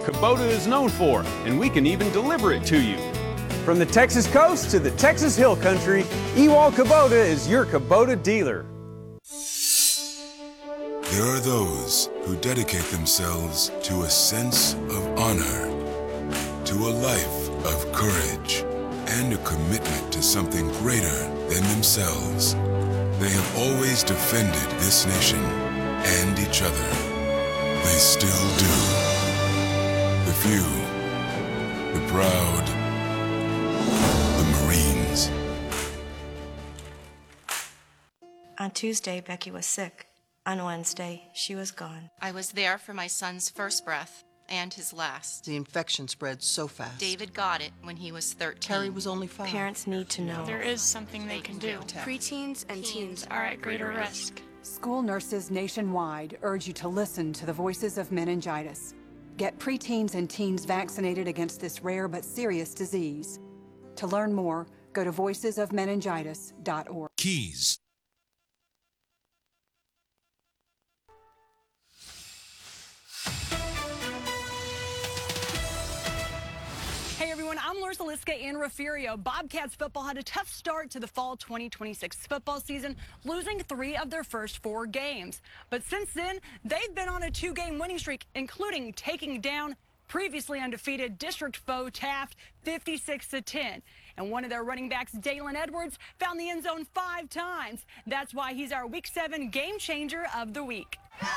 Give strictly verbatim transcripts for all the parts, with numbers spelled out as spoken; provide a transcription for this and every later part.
Kubota is known for, and we can even deliver it to you. From the Texas coast to the Texas Hill Country, Ewald Kubota is your Kubota dealer. There are those who dedicate themselves to a sense of honor, to a life of courage, and a commitment to something greater than themselves. They have always defended this nation and each other. They still do. The few, the proud, the Marines. On Tuesday, Becky was sick. On Wednesday, she was gone. I was there for my son's first breath and his last. The infection spread so fast. David got it when he was thirteen. Terry was only five. Parents need to know. There is something they can do. Preteens and teens are at greater risk. School nurses nationwide urge you to listen to the voices of meningitis. Get preteens and teens vaccinated against this rare but serious disease. To learn more, go to voices of meningitis dot org. Keys. Hey everyone, I'm Larissa Liska in Refugio. Bobcats football had a tough start to the fall twenty twenty-six football season, losing three of their first four games. But since then, they've been on a two-game winning streak, including taking down previously undefeated district foe Taft fifty-six to ten. And one of their running backs, Dalen Edwards, found the end zone five times. That's why he's our week seven game changer of the week.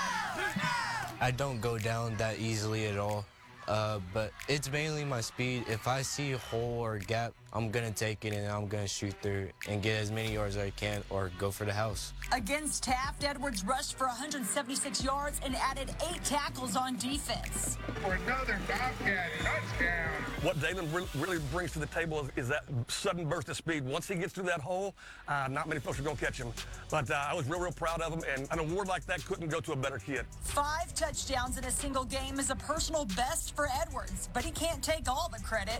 I don't go down that easily at all. Uh, but it's mainly my speed. If I see a hole or a gap, I'm going to take it and I'm going to shoot through and get as many yards as I can or go for the house. Against Taft, Edwards rushed for one hundred seventy-six yards and added eight tackles on defense. For another Bobcat touchdown. What Dalen re really brings to the table is, is that sudden burst of speed. Once he gets through that hole, uh, not many folks are going to catch him. But uh, I was real, real proud of him, and an award like that couldn't go to a better kid. Five touchdowns in a single game is a personal best for Edwards, but he can't take all the credit.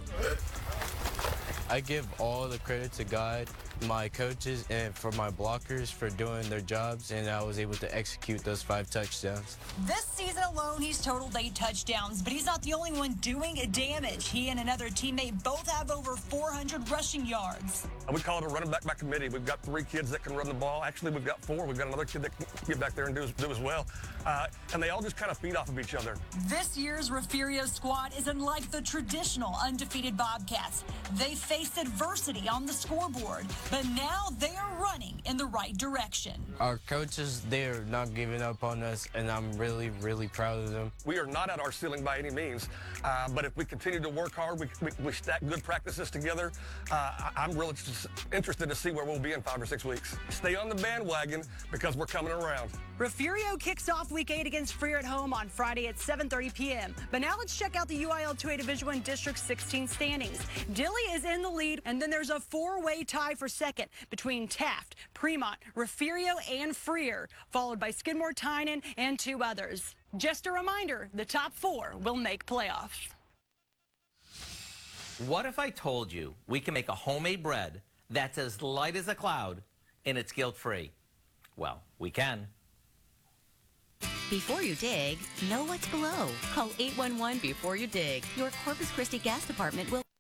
I give all the credit to God, my coaches, and for my blockers for doing their jobs, and I was able to execute those five touchdowns. This season alone, he's totaled eight touchdowns, but he's not the only one doing damage. He and another teammate both have over four hundred rushing yards. We call it a running back by committee. We've got three kids that can run the ball. Actually, we've got four. We've got another kid that can get back there and do, do as well. Uh, and they all just kind of feed off of each other. This year's Refugio squad is unlike the traditional undefeated Bobcats. They faced adversity on the scoreboard, but now they are running in the right direction. Our coaches, they're not giving up on us, and I'm really, really proud of them. We are not at our ceiling by any means, uh, but if we continue to work hard, we, we, we stack good practices together, uh, I, I'm really interested to see where we'll be in five or six weeks. Stay on the bandwagon because we're coming around. Refugio kicks off week eight against Freer at home on Friday at seven thirty p m But now let's check out the U I L two A Division one District sixteen standings. Dilley is in the lead, and then there's a four-way tie for second between Taft, Fremont, Refugio, and Freer, followed by Skidmore, Tynan, and two others. Just a reminder, the top four will make playoffs. What if I told you we can make a homemade bread that's as light as a cloud and it's guilt-free? Well, we can. Before you dig, know what's below. Call eight one one before you dig. Your Corpus Christi Gas Department will